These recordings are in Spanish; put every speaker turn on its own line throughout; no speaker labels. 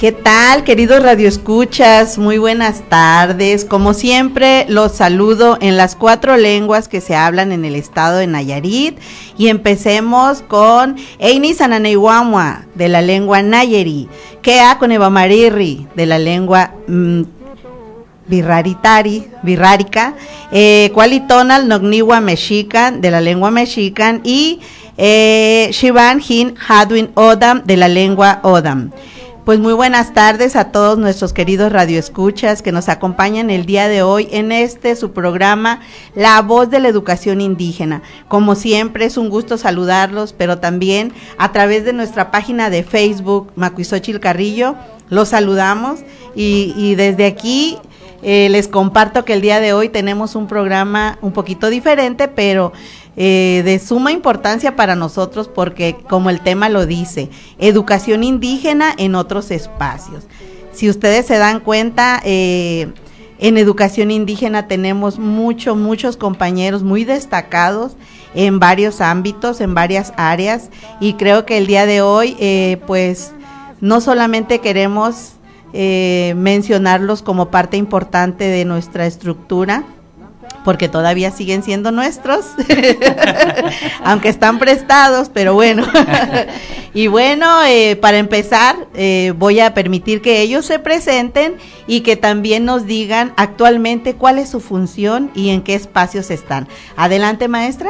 ¿Qué tal, queridos radioescuchas? Muy buenas tardes. Como siempre, los saludo en las 4 lenguas que se hablan en el estado de Nayarit. Y empecemos con Eini Sananeihuamua, de la lengua Nayeri, Kea Conevamarirri, de la lengua birrárica, Cualitonal Nogniwa Mexican, de la lengua mexican, y Shivan Hin Hadwin Odam, de la lengua Odam. Pues muy buenas tardes a todos nuestros queridos radioescuchas que nos acompañan el día de hoy en su programa La Voz de la Educación Indígena. Como siempre es un gusto saludarlos, pero también a través de nuestra página de Facebook, Macuizochil Carrillo, los saludamos y desde aquí les comparto que el día de hoy tenemos un programa un poquito diferente, pero de suma importancia para nosotros porque, como el tema lo dice, educación indígena en otros espacios. Si ustedes se dan cuenta, en educación indígena tenemos muchos compañeros muy destacados en varios ámbitos, en varias áreas, y creo que el día de hoy, pues, no solamente queremos mencionarlos como parte importante de nuestra estructura, porque todavía siguen siendo nuestros, aunque están prestados, pero bueno. Y bueno, para empezar, voy a permitir que ellos se presenten y que también nos digan actualmente cuál es su función y en qué espacios están. Adelante, maestra.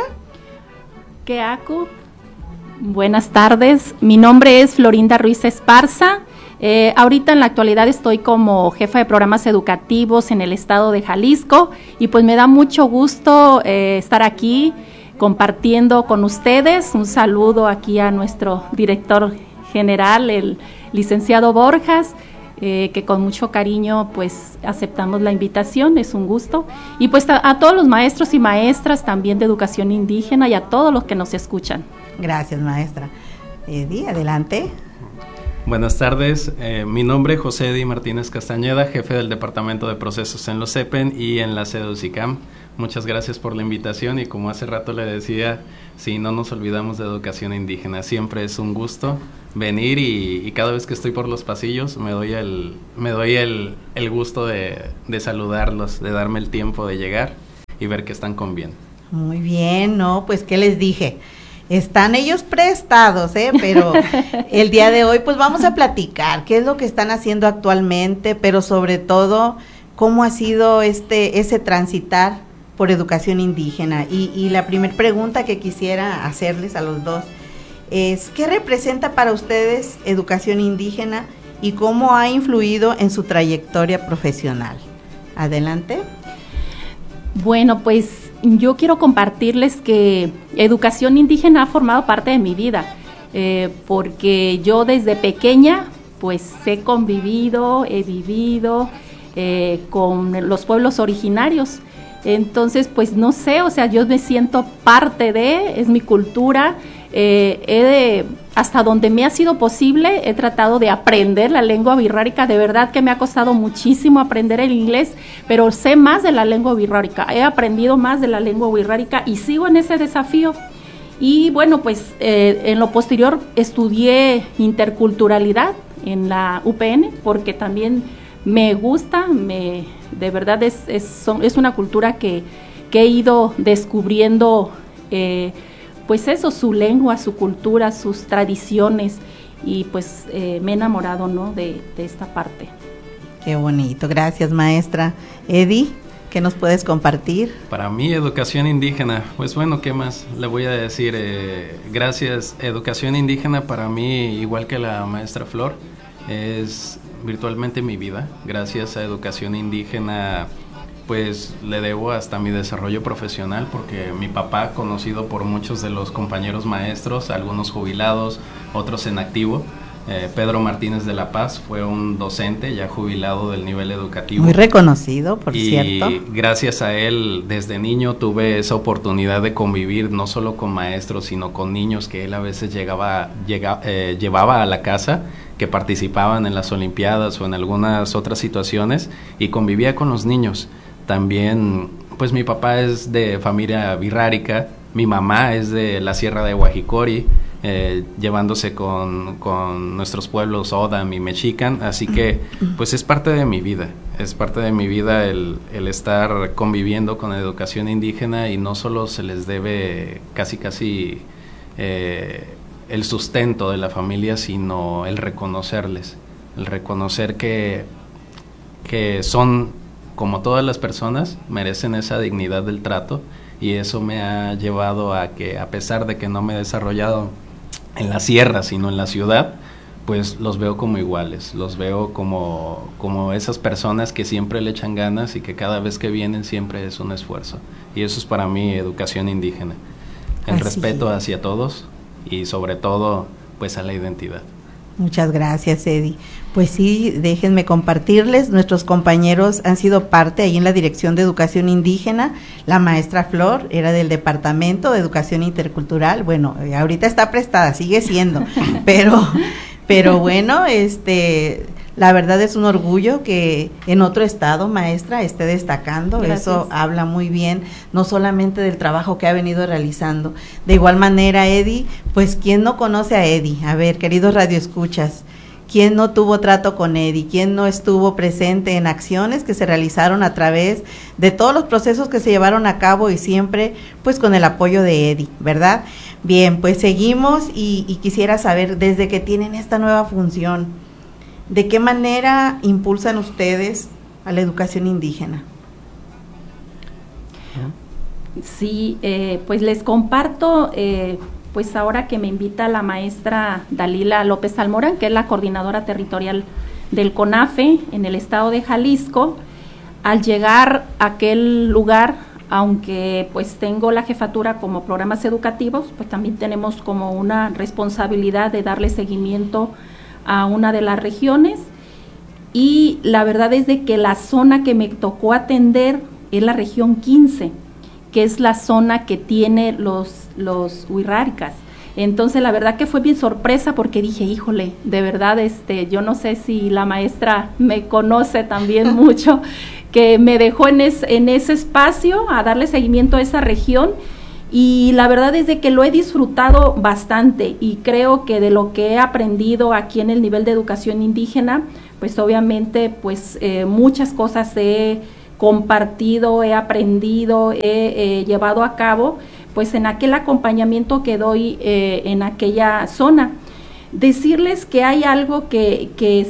Keaku, buenas tardes. Mi nombre es Florinda Ruiz Esparza. Ahorita en la actualidad estoy como jefa de programas educativos en el estado de Jalisco y pues me da mucho gusto estar aquí compartiendo con ustedes. Un saludo aquí a nuestro director general, el licenciado Borjas, que con mucho cariño pues aceptamos la invitación, es un gusto. Y pues a todos los maestros y maestras también de educación indígena y a todos los que nos escuchan.
Gracias, maestra. Eddie, adelante.
Buenas tardes, mi nombre es José Eddie Martínez Castañeda, jefe del Departamento de Procesos en los CEPEN y en la CEDUCICAM. Muchas gracias por la invitación y como hace rato le decía, sí, no nos olvidamos de educación indígena, siempre es un gusto venir y cada vez que estoy por los pasillos me doy el gusto de saludarlos, de darme el tiempo de llegar y ver que están con bien.
Muy bien, ¿no? Pues, ¿qué les dije? Están ellos prestados, pero el día de hoy pues vamos a platicar qué es lo que están haciendo actualmente, pero sobre todo cómo ha sido ese transitar por educación indígena. Y la primera pregunta que quisiera hacerles a los dos es, ¿qué representa para ustedes educación indígena y cómo ha influido en su trayectoria profesional? Adelante.
Bueno, pues yo quiero compartirles que educación indígena ha formado parte de mi vida, porque yo desde pequeña pues he convivido, he vivido con los pueblos originarios. Entonces pues no sé, o sea, yo me siento parte de, es mi cultura. Hasta donde me ha sido posible, he tratado de aprender la lengua birrárica. De verdad que me ha costado muchísimo aprender el inglés, pero sé más de la lengua birrárica, he aprendido más de la lengua birrárica y sigo en ese desafío. Y bueno, pues en lo posterior estudié interculturalidad en la UPN, porque también me gusta, de verdad es una cultura que he ido descubriendo, pues eso, su lengua, su cultura, sus tradiciones, y pues me he enamorado, ¿no?, de esta parte.
Qué bonito, gracias, maestra. Eddie, ¿qué nos puedes compartir?
Para mí, educación indígena, pues bueno, ¿qué más le voy a decir? Gracias, educación indígena para mí, igual que la maestra Flor, es virtualmente mi vida. Gracias a educación indígena pues le debo hasta mi desarrollo profesional, porque mi papá, conocido por muchos de los compañeros maestros, algunos jubilados, otros en activo, Pedro Martínez de la Paz, fue un docente ya jubilado del nivel educativo.
Muy reconocido, por cierto.
Y gracias a él, desde niño tuve esa oportunidad de convivir no solo con maestros, sino con niños que él a veces llevaba a la casa, que participaban en las olimpiadas o en algunas otras situaciones, y convivía con los niños. También, pues mi papá es de familia birrárica, Mi mamá es de la Sierra de Guajicori, llevándose con nuestros pueblos Odam y Mexican, así que pues es parte de mi vida, el estar conviviendo con la educación indígena, y no solo se les debe casi el sustento de la familia, sino el reconocerles, el reconocer que son como todas las personas, merecen esa dignidad del trato, y eso me ha llevado a que, a pesar de que no me he desarrollado en la sierra, sino en la ciudad, pues los veo como iguales, los veo como esas personas que siempre le echan ganas y que cada vez que vienen siempre es un esfuerzo. Y eso es para mí educación indígena, el respeto hacia todos y sobre todo pues a la identidad.
Muchas gracias, Eddie. Pues sí, déjenme compartirles, nuestros compañeros han sido parte ahí en la Dirección de Educación Indígena. La maestra Flor era del Departamento de Educación Intercultural, bueno, ahorita está prestada, sigue siendo, pero bueno, la verdad es un orgullo que en otro estado, maestra, esté destacando. Gracias. Eso habla muy bien, no solamente del trabajo que ha venido realizando. De igual manera, Eddie, pues ¿quién no conoce a Eddie? A ver, queridos radioescuchas, ¿quién no tuvo trato con Eddie? ¿Quién no estuvo presente en acciones que se realizaron a través de todos los procesos que se llevaron a cabo y siempre pues con el apoyo de Eddie, ¿verdad? Bien, pues seguimos y quisiera saber, desde que tienen esta nueva función, ¿de qué manera impulsan ustedes a la educación indígena?
Sí, pues les comparto, pues ahora que me invita la maestra Dalila López Almorán, que es la coordinadora territorial del CONAFE en el estado de Jalisco. Al llegar a aquel lugar, aunque pues tengo la jefatura como programas educativos, pues también tenemos como una responsabilidad de darle seguimiento a una de las regiones, y la verdad es de que la zona que me tocó atender es la región 15, que es la zona que tiene los huirráricas. Entonces la verdad que fue bien sorpresa, porque dije, híjole, de verdad yo no sé si la maestra me conoce también mucho, que me dejó en ese espacio a darle seguimiento a esa región. Y la verdad es de que lo he disfrutado bastante, y creo que de lo que he aprendido aquí en el nivel de educación indígena, pues obviamente pues muchas cosas he compartido, he aprendido, he llevado a cabo pues en aquel acompañamiento que doy en aquella zona. Decirles que hay algo que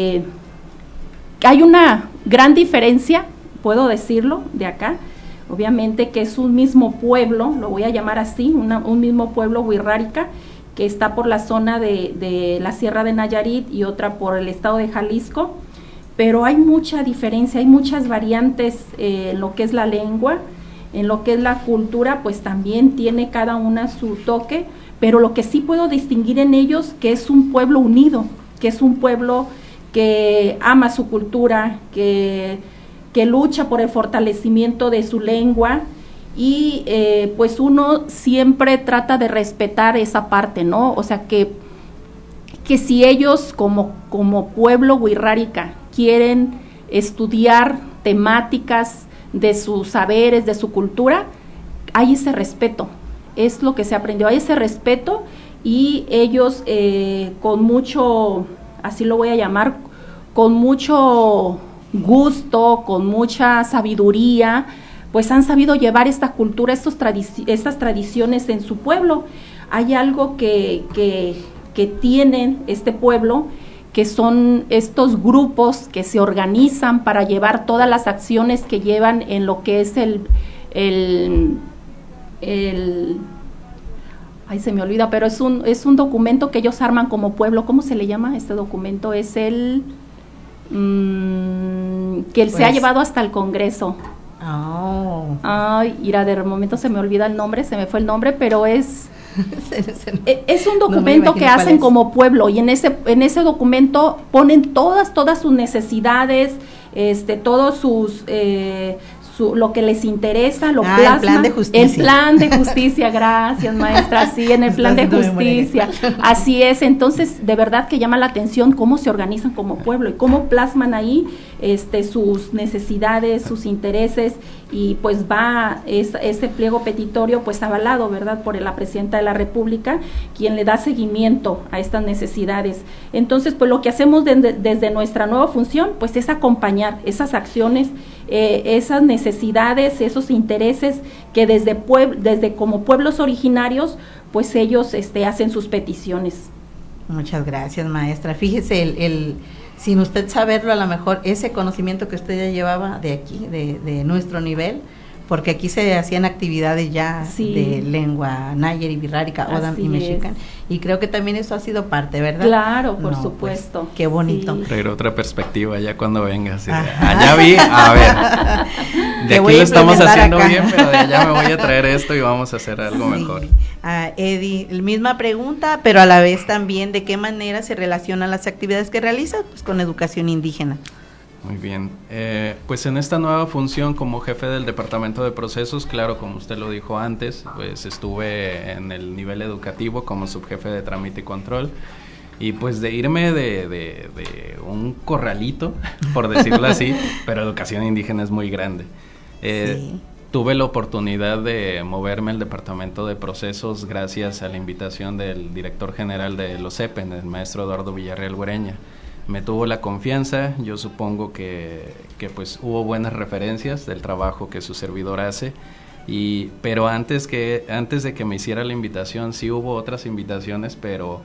hay una gran diferencia, puedo decirlo, de acá. Obviamente que es un mismo pueblo, lo voy a llamar así, un mismo pueblo huirrárica, que está por la zona de la Sierra de Nayarit y otra por el estado de Jalisco, pero hay mucha diferencia, hay muchas variantes en lo que es la lengua, en lo que es la cultura, pues también tiene cada una su toque, pero lo que sí puedo distinguir en ellos, que es un pueblo unido, que es un pueblo que ama su cultura, que lucha por el fortalecimiento de su lengua, y pues uno siempre trata de respetar esa parte, ¿no? O sea que si ellos como pueblo huirrárica quieren estudiar temáticas de sus saberes, de su cultura, hay ese respeto, es lo que se aprendió, hay ese respeto, y ellos con mucho, así lo voy a llamar, con mucho gusto, con mucha sabiduría, pues han sabido llevar esta cultura, estas tradiciones en su pueblo. Hay algo que tienen este pueblo, que son estos grupos que se organizan para llevar todas las acciones que llevan en lo que es ay, se me olvida, pero es un documento que ellos arman como pueblo. ¿Cómo se le llama este documento? Es que se ha llevado hasta el Congreso.
Oh.
Ay, mira, de momento se me olvida el nombre, se me fue el nombre, pero es un documento que hacen como pueblo, y en ese documento ponen todas sus necesidades, todos lo que les interesa, lo plasman.
El plan de justicia.
El plan de justicia, gracias maestra, sí, en el plan de justicia, así es. Entonces, de verdad que llama la atención cómo se organizan como pueblo y cómo plasman ahí sus necesidades, sus intereses, y pues va ese pliego petitorio pues avalado, ¿verdad?, por la Presidenta de la República, quien le da seguimiento a estas necesidades. Entonces, pues lo que hacemos desde nuestra nueva función pues es acompañar esas acciones, esas necesidades, esos intereses que desde como pueblos originarios pues ellos hacen sus peticiones.
Muchas gracias, maestra. Fíjese, sin usted saberlo, a lo mejor ese conocimiento que usted ya llevaba de aquí, de nuestro nivel, porque aquí se hacían actividades ya de lengua nayeri, birrárica, odam y mexican, y creo que también eso ha sido parte, ¿verdad?
Claro, por supuesto.
Pues, qué bonito.
Sí. Traer otra perspectiva ya cuando vengas. Ya vi, a ver, de aquí lo estamos haciendo acá bien, pero de allá me voy a traer esto y vamos a hacer algo mejor.
Eddie, misma pregunta, pero a la vez también, ¿de qué manera se relacionan las actividades que realizas pues con educación indígena?
Muy bien, pues en esta nueva función como jefe del departamento de procesos, claro, como usted lo dijo antes, pues estuve en el nivel educativo como subjefe de trámite y control, y pues de irme de un corralito, por decirlo así, pero educación indígena es muy grande. Tuve la oportunidad de moverme al departamento de procesos gracias a la invitación del director general de los EPEN, el maestro Eduardo Villarreal Güereña. Me tuvo la confianza, yo supongo que pues hubo buenas referencias del trabajo que su servidor hace, pero antes de que me hiciera la invitación, sí hubo otras invitaciones, pero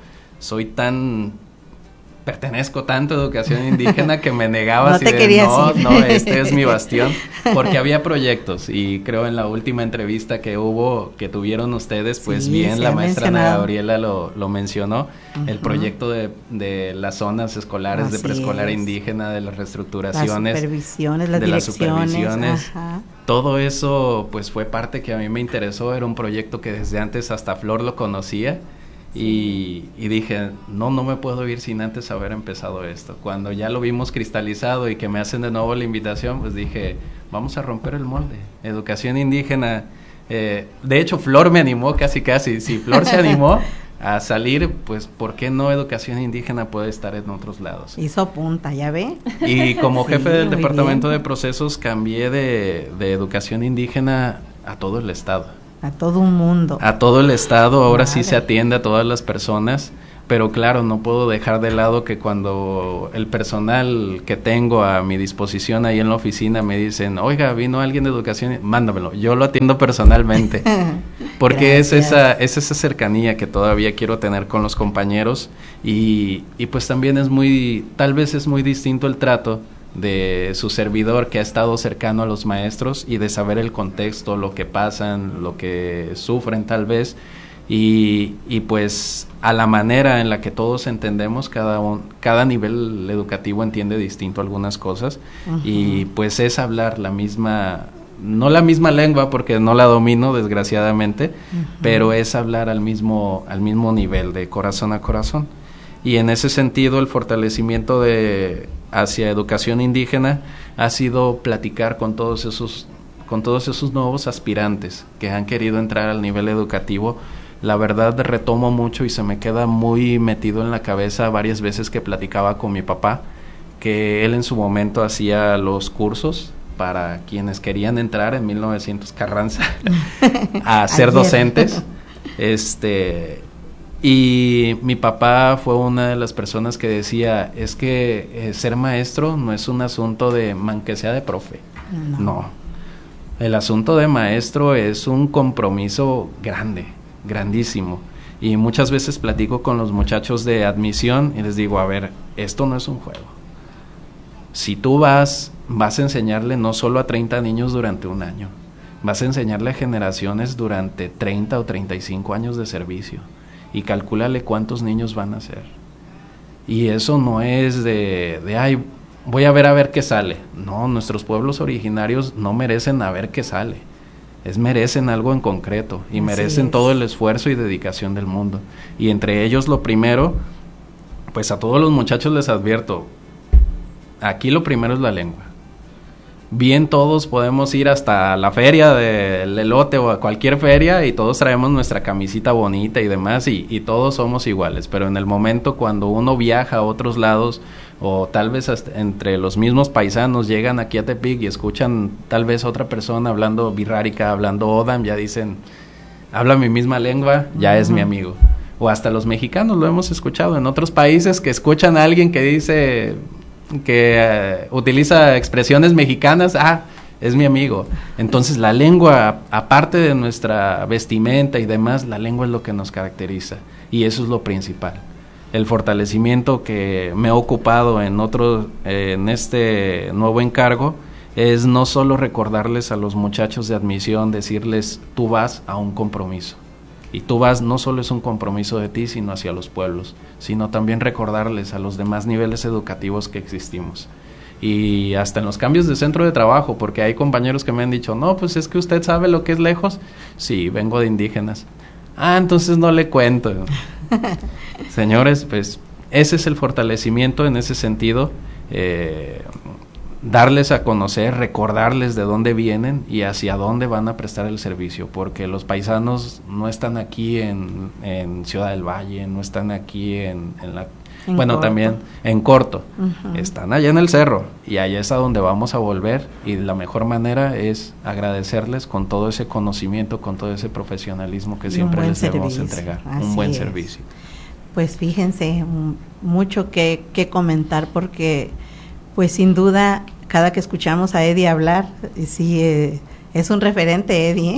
pertenezco tanto a educación indígena que me negaba.
No te quería decir.
No, este es mi bastión, porque había proyectos, y creo en la última entrevista que tuvieron ustedes, pues bien, la maestra Ana Gabriela lo mencionó, el proyecto de las zonas escolares de preescolar indígena, de las reestructuraciones, las supervisiones, todo eso pues fue parte que a mí me interesó, era un proyecto que desde antes hasta Flor lo conocía. Y dije, no me puedo ir sin antes haber empezado esto. Cuando ya lo vimos cristalizado y que me hacen de nuevo la invitación, pues dije, vamos a romper el molde. Educación indígena, de hecho Flor me animó casi, si Flor se animó a salir, pues ¿por qué no educación indígena puede estar en otros lados?
Hizo punta, ¿ya ve?
Y como jefe del departamento de procesos cambié de educación indígena a todo el estado.
A todo un mundo.
A todo el estado, ahora sí se atiende a todas las personas, pero claro, no puedo dejar de lado que cuando el personal que tengo a mi disposición ahí en la oficina me dicen, oiga, vino alguien de educación, mándamelo, yo lo atiendo personalmente, porque es esa cercanía que todavía quiero tener con los compañeros, y pues también tal vez es muy distinto el trato de su servidor que ha estado cercano a los maestros y de saber el contexto, lo que pasan, lo que sufren tal vez, y pues a la manera en la que todos entendemos, cada nivel educativo entiende distinto algunas cosas, y pues es hablar no la misma lengua porque no la domino desgraciadamente, pero es hablar al mismo nivel, de corazón a corazón. Y en ese sentido el fortalecimiento hacia educación indígena ha sido platicar con todos esos nuevos aspirantes que han querido entrar al nivel educativo. La verdad retomo mucho y se me queda muy metido en la cabeza varias veces que platicaba con mi papá, que él en su momento hacía los cursos para quienes querían entrar en 1900 Carranza a ser docentes. Y mi papá fue una de las personas que decía, es que ser maestro no es un asunto de que sea de profe, no. El asunto de maestro es un compromiso grandísimo. Y muchas veces platico con los muchachos de admisión y les digo, a ver, esto no es un juego. Si tú vas a enseñarle no solo a 30 niños durante un año, vas a enseñarle a generaciones durante 30 o 35 años de servicio. Y calcúlale cuántos niños van a ser. Y eso no es ay, voy a ver qué sale. No, nuestros pueblos originarios no merecen a ver qué sale. Merecen algo en concreto y merecen todo el esfuerzo y dedicación del mundo. Y entre ellos lo primero, pues a todos los muchachos les advierto, aquí lo primero es la lengua. bien todos podemos ir hasta la feria del elote o a cualquier feria y todos traemos nuestra camisita bonita y demás y todos somos iguales, pero en el momento cuando uno viaja a otros lados o tal vez hasta entre los mismos paisanos llegan aquí a Tepic y escuchan tal vez otra persona hablando birrárica, hablando Odam, ya dicen, habla mi misma lengua, ya es mi amigo. O hasta los mexicanos lo hemos escuchado en otros países que escuchan a alguien que dice que utiliza expresiones mexicanas, es mi amigo. Entonces la lengua, aparte de nuestra vestimenta y demás, la lengua es lo que nos caracteriza y eso es lo principal. El fortalecimiento que me he ocupado en este nuevo encargo es no solo recordarles a los muchachos de admisión, decirles tú vas a un compromiso. Y tú vas, no solo es un compromiso de ti, sino hacia los pueblos, sino también recordarles a los demás niveles educativos que existimos. Y hasta en los cambios de centro de trabajo, porque hay compañeros que me han dicho, no, pues es que usted sabe lo que es lejos. Sí, vengo de indígenas. Entonces no le cuento. Señores, pues ese es el fortalecimiento en ese sentido, darles a conocer, recordarles de dónde vienen y hacia dónde van a prestar el servicio, porque los paisanos no están aquí en Ciudad del Valle, no están aquí bueno, Corto. También en Corto, están allá en el cerro y allá es a donde vamos a volver y la mejor manera es agradecerles con todo ese conocimiento, con todo ese profesionalismo que siempre les debemos entregar, un buen servicio.
Pues fíjense, mucho que comentar porque pues sin duda cada que escuchamos a Eddie hablar, sí, es un referente Eddie,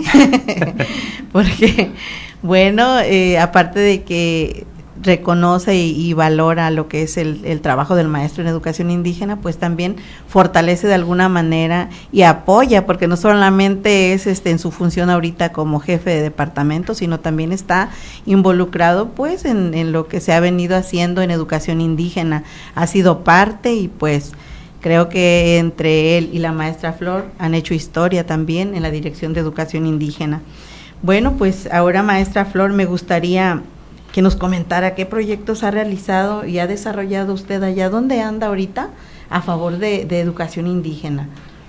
porque bueno, aparte de que reconoce y valora lo que es el trabajo del maestro en educación indígena, pues también fortalece de alguna manera y apoya, porque no solamente es en su función ahorita como jefe de departamento, sino también está involucrado pues en lo que se ha venido haciendo en educación indígena, ha sido parte y pues creo que entre él y la maestra Flor han hecho historia también en la Dirección de Educación Indígena. Bueno, pues ahora maestra Flor, me gustaría que nos comentara qué proyectos ha realizado y ha desarrollado usted allá. ¿Dónde anda ahorita a favor de educación indígena?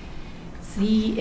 Sí,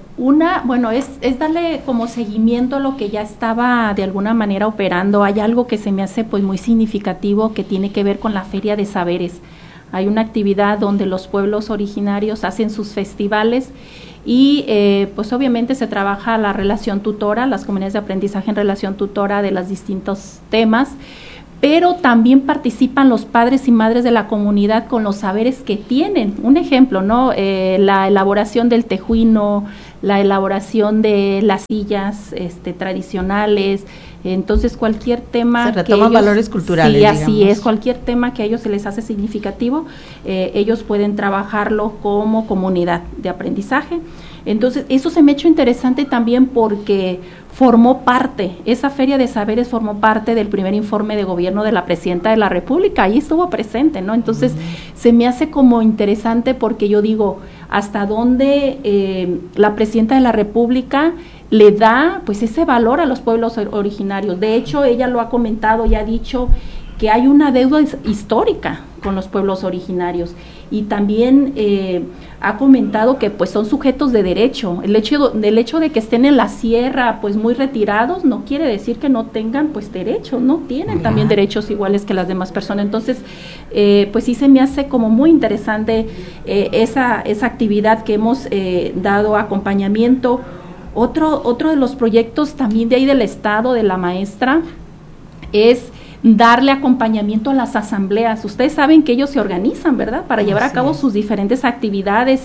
es darle como seguimiento a lo que ya estaba de alguna manera operando. Hay algo que se me hace pues muy significativo que tiene que ver con la Feria de Saberes. Hay una actividad donde los pueblos originarios hacen sus festivales y pues obviamente se trabaja la relación tutora, las comunidades de aprendizaje en relación tutora de los distintos temas, pero también participan los padres y madres de la comunidad con los saberes que tienen. Un ejemplo, ¿no? La elaboración del tejuino, la elaboración de las sillas tradicionales. Entonces cualquier tema
se retoman valores culturales,
sí, así digamos. Es, cualquier tema que a ellos se les hace significativo, ellos pueden trabajarlo como comunidad de aprendizaje. Entonces eso se me ha hecho interesante también porque formó parte, esa Feria de Saberes formó parte del primer informe de gobierno de la Presidenta de la República, ahí estuvo presente, ¿no? Entonces se me hace como interesante porque yo digo, hasta dónde la Presidenta de la República le da pues ese valor a los pueblos originarios. De hecho, ella lo ha comentado y ha dicho que hay una deuda histórica con los pueblos originarios y también ha comentado que pues son sujetos de derecho. El hecho de que estén en la sierra pues muy retirados no quiere decir que no tengan pues derechos, no tienen también derechos iguales que las demás personas. Entonces pues sí se me hace como muy interesante esa actividad que hemos dado acompañamiento. Otro de los proyectos también de ahí del estado de la maestra es darle acompañamiento a las asambleas. Ustedes saben que ellos se organizan, ¿verdad? Para llevar a cabo sus diferentes actividades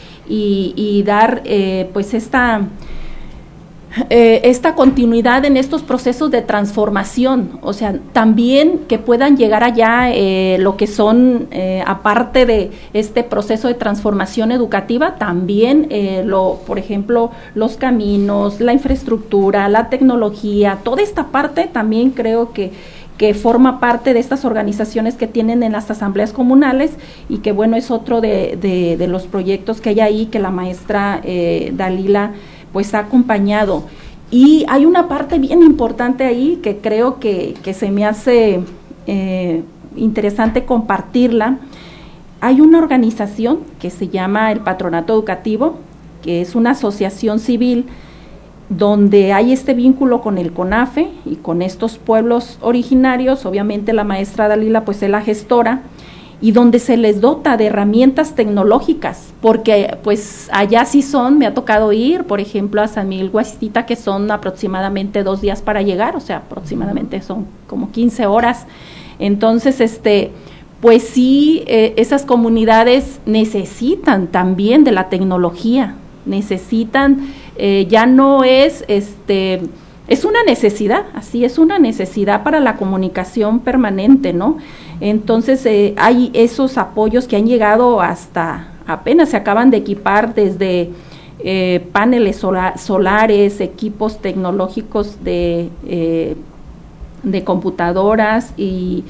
y dar pues esta continuidad en estos procesos de transformación, o sea, también que puedan llegar allá lo que son, aparte de este proceso de transformación educativa, también, por ejemplo, los caminos, la infraestructura, la tecnología, toda esta parte también creo que forma parte de estas organizaciones que tienen en las asambleas comunales y que bueno, es otro de los proyectos que hay ahí que la maestra Dalila pues ha acompañado. Y hay una parte bien importante ahí que creo que se me hace interesante compartirla. hay una organización que se llama el Patronato Educativo, que es una asociación civil donde hay este vínculo con el CONAFE y con estos pueblos originarios. Obviamente la maestra Dalila pues es la gestora, y donde se les dota de herramientas tecnológicas, porque pues allá sí me ha tocado ir, por ejemplo, a San Miguel Guastita, que son aproximadamente 2 días para llegar, o sea, aproximadamente son como 15 horas. Entonces, pues sí, esas comunidades necesitan también de la tecnología, necesitan, ya no es, es una necesidad, así es una necesidad para la comunicación permanente, ¿no? Entonces hay esos apoyos que han llegado hasta, apenas se acaban de equipar desde paneles solares, equipos tecnológicos de computadoras y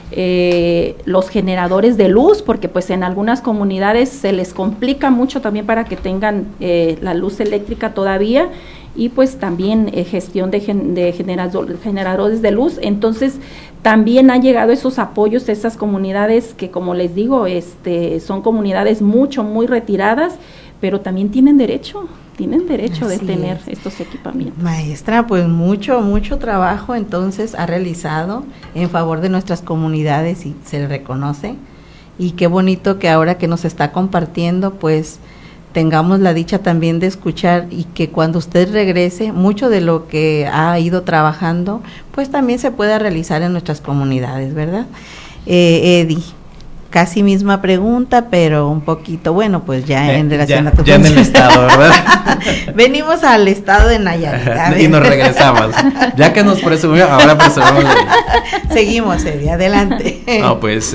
los generadores de luz, porque pues en algunas comunidades se les complica mucho también para que tengan la luz eléctrica todavía, y pues también gestión de generadores de luz. Entonces también han llegado esos apoyos a esas comunidades que, como les digo, son comunidades muy retiradas, pero también tienen derecho de tener estos equipamientos.
Maestra, pues mucho trabajo entonces ha realizado en favor de nuestras comunidades y se le reconoce, y qué bonito que ahora que nos está compartiendo pues tengamos la dicha también de escuchar, y que cuando usted regrese mucho de lo que ha ido trabajando pues también se pueda realizar en nuestras comunidades, ¿verdad? Eddie, casi misma pregunta, pero un poquito, bueno, pues ya en relación a tu
ya en el estado, ¿verdad?
Venimos al estado de Nayarit.
Y nos regresamos. Ya que nos presumió, ahora presumimos.
Seguimos, Eddie, adelante.
No, pues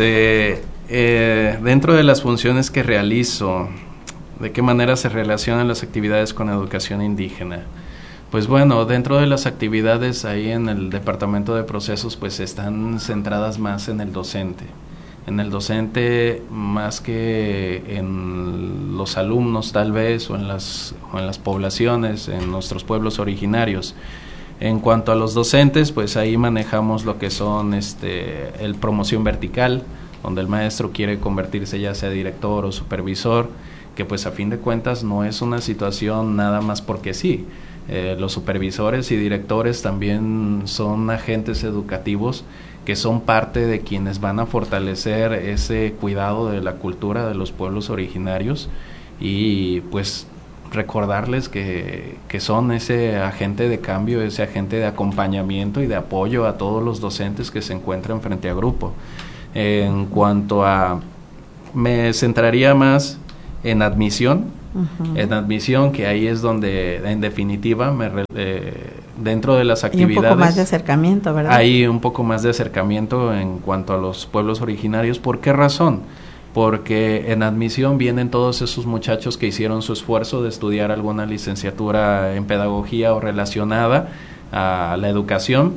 dentro de las funciones que realizo, ¿de qué manera se relacionan las actividades con educación indígena? Pues bueno, dentro de las actividades ahí en el departamento de procesos pues están centradas más en el docente. En el docente más que en los alumnos tal vez, o en las poblaciones, en nuestros pueblos originarios. En cuanto a los docentes, pues ahí manejamos lo que son el promoción vertical, donde el maestro quiere convertirse ya sea director o supervisor, que pues a fin de cuentas no es una situación nada más porque sí. Los supervisores y directores también son agentes educativos que son parte de quienes van a fortalecer ese cuidado de la cultura de los pueblos originarios, y pues recordarles que son ese agente de cambio, ese agente de acompañamiento y de apoyo a todos los docentes que se encuentran frente a grupo. En cuanto a, me centraría más en admisión, en admisión, que ahí es donde en definitiva dentro de las actividades, y un poco
más de acercamiento, ¿verdad?
Hay un poco más de acercamiento en cuanto a los pueblos originarios. ¿Por qué razón? Porque en admisión vienen todos esos muchachos que hicieron su esfuerzo de estudiar alguna licenciatura en pedagogía o relacionada a la educación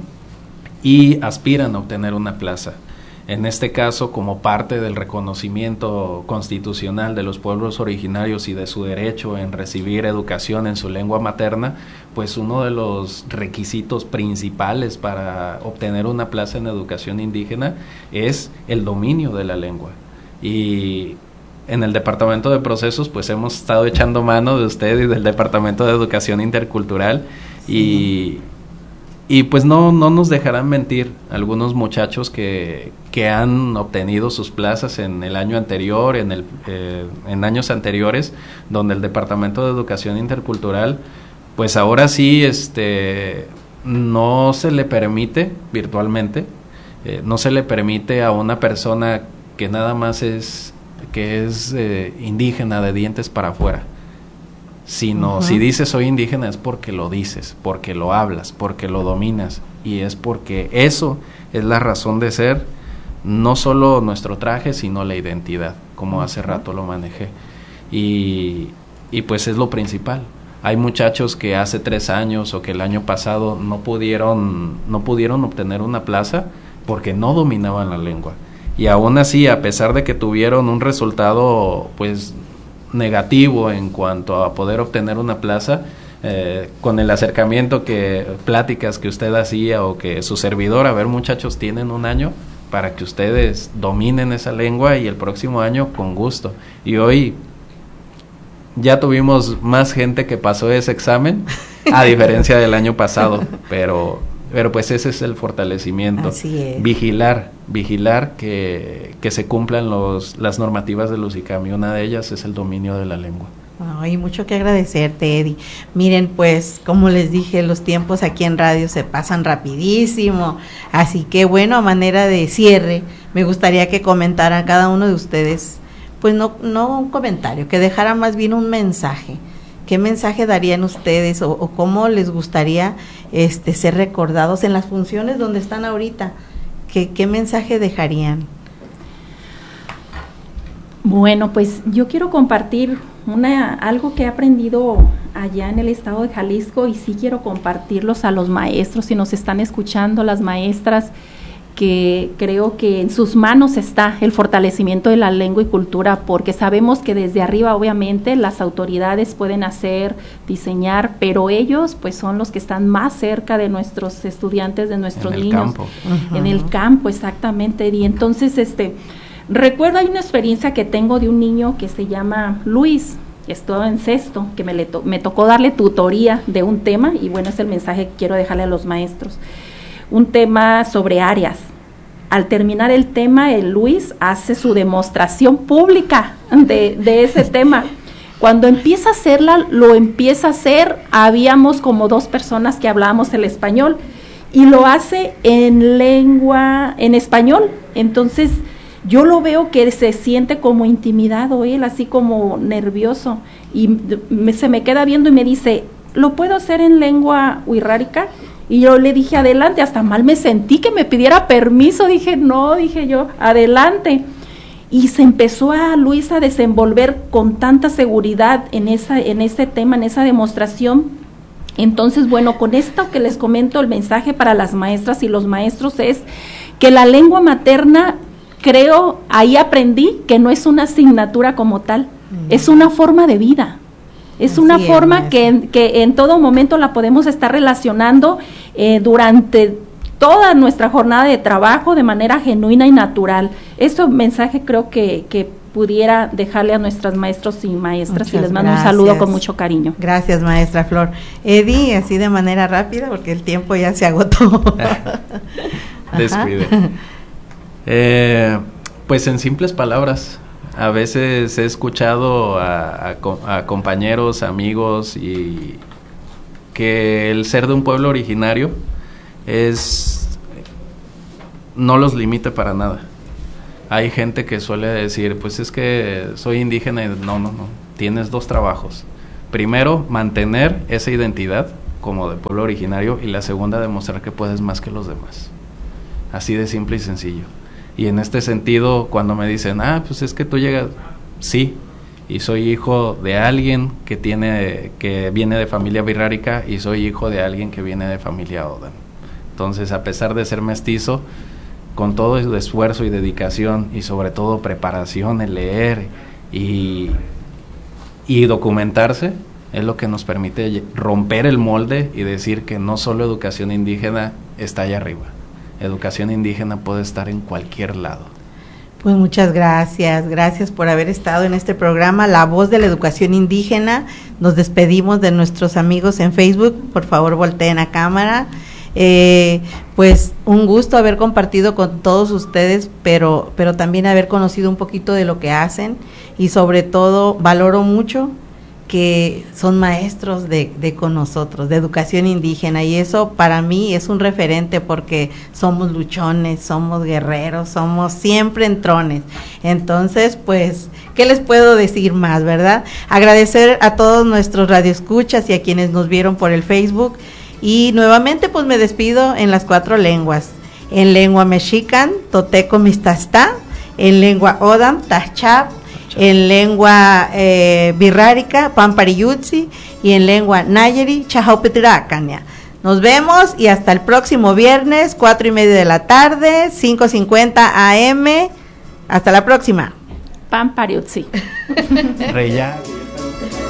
y aspiran a obtener una plaza. En este caso, como parte del reconocimiento constitucional de los pueblos originarios y de su derecho en recibir educación en su lengua materna, pues uno de los requisitos principales para obtener una plaza en educación indígena es el dominio de la lengua. Y en el departamento de procesos pues hemos estado echando mano de usted y del departamento de educación intercultural, sí. Y pues no nos dejarán mentir algunos muchachos que han obtenido sus plazas en el año anterior, en años anteriores, donde el Departamento de Educación Intercultural, pues ahora sí no se le permite virtualmente, no se le permite a una persona que nada más es indígena de dientes para afuera, sino si dices soy indígena es porque lo dices, porque lo hablas, porque lo dominas, y es porque eso es la razón de ser, no solo nuestro traje, sino la identidad, como hace rato lo manejé, y pues es lo principal. Hay muchachos que hace 3 años o que el año pasado no pudieron obtener una plaza porque no dominaban la lengua, y aún así, a pesar de que tuvieron un resultado pues negativo en cuanto a poder obtener una plaza, con el acercamiento pláticas que usted hacía o que su servidor, a ver muchachos, tienen un año, para que ustedes dominen esa lengua y el próximo año con gusto. Y hoy ya tuvimos más gente que pasó ese examen, a diferencia del año pasado, pero pues ese es el fortalecimiento.
Así es.
Vigilar que se cumplan las normativas del USICAM, y una de ellas es el dominio de la lengua.
Hay mucho que agradecerte, Eddie. Miren, pues, como les dije, los tiempos aquí en radio se pasan rapidísimo, así que bueno, a manera de cierre, me gustaría que comentaran cada uno de ustedes, pues no un comentario, que dejara más bien un mensaje. ¿Qué mensaje darían ustedes o cómo les gustaría ser recordados en las funciones donde están ahorita? ¿Qué mensaje dejarían?
Bueno, pues yo quiero compartir algo que he aprendido allá en el estado de Jalisco, y sí quiero compartirlos a los maestros, si nos están escuchando, las maestras, que creo que en sus manos está el fortalecimiento de la lengua y cultura, porque sabemos que desde arriba obviamente las autoridades pueden diseñar, pero ellos pues son los que están más cerca de nuestros estudiantes, de nuestros niños. En el campo.
Uh-huh.
En el campo, exactamente. Y entonces recuerdo, hay una experiencia que tengo de un niño que se llama Luis, que estaba en sexto, que me tocó darle tutoría de un tema, y bueno, es el mensaje que quiero dejarle a los maestros. Un tema sobre áreas. Al terminar el tema, el Luis hace su demostración pública de ese tema. Cuando empieza a hacerla, habíamos como 2 personas que hablábamos el español, y lo hace en español. Entonces, yo lo veo que se siente como intimidado él, así como nervioso, y se me queda viendo y me dice, ¿lo puedo hacer en lengua wixárika? Y yo le dije, adelante. Hasta mal me sentí que me pidiera permiso, dije yo, adelante. Y se empezó Luis a desenvolver con tanta seguridad en ese tema, en esa demostración. Entonces, bueno, con esto que les comento, el mensaje para las maestras y los maestros es que la lengua materna, creo, ahí aprendí que no es una asignatura como tal, es una forma de vida. Es una forma que en todo momento la podemos estar relacionando durante toda nuestra jornada de trabajo de manera genuina y natural. Ese mensaje creo que pudiera dejarle a nuestras maestros y maestras. Muchas y les mando un saludo con mucho cariño.
Gracias, maestra Flor. Eddie, así de manera rápida, porque el tiempo ya se agotó.
Descuide. Pues en simples palabras, a veces he escuchado a compañeros, amigos, y que el ser de un pueblo originario no los limita para nada. Hay gente que suele decir, pues es que soy indígena, y no, tienes 2 trabajos. Primero, mantener esa identidad como de pueblo originario, y la segunda, demostrar que puedes más que los demás. Así de simple y sencillo. Y en este sentido, cuando me dicen, pues es que tú llegas, sí, y soy hijo de alguien que viene de familia wixárika, y soy hijo de alguien que viene de familia O'odham. Entonces, a pesar de ser mestizo, con todo el esfuerzo y dedicación, y sobre todo preparación, el leer y documentarse, es lo que nos permite romper el molde y decir que no solo educación indígena está allá arriba. Educación indígena puede estar en cualquier lado.
Pues muchas gracias por haber estado en este programa, La Voz de la Educación Indígena. Nos despedimos de nuestros amigos en Facebook, por favor volteen a cámara. Pues un gusto haber compartido con todos ustedes, pero también haber conocido un poquito de lo que hacen, y sobre todo valoro mucho que son maestros con nosotros, de educación indígena, y eso para mí es un referente, porque somos luchones, somos guerreros, somos siempre entrones. Entonces, pues, ¿qué les puedo decir más, verdad? Agradecer a todos nuestros radioescuchas y a quienes nos vieron por el Facebook, y nuevamente pues me despido en las 4 lenguas, en lengua mexican, toteco mistastá, en lengua O'odham, tachap, en lengua wixárika, pampariyutsi, y en lengua nayeri, chajaupitiracaña. Nos vemos y hasta el próximo viernes, 4:30 de la tarde, 5:50 AM. Hasta la próxima.
Pampariyutsi.
Reya.